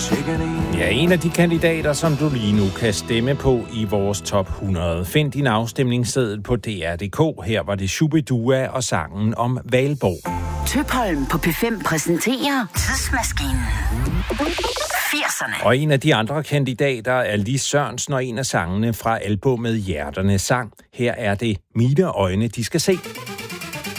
Ja, en af de kandidater, som du lige nu kan stemme på i vores top 100. Find din afstemningsseddel på DR.dk. Her var det Shubidua og sangen om Valborg. Tøpholm på P5 præsenterer Tidsmaskinen. 80'erne. Og en af de andre kandidater er Lis Sørensen og en af sangene fra albumet Hjerternes Sang. Her er det Mine øjne, de skal se.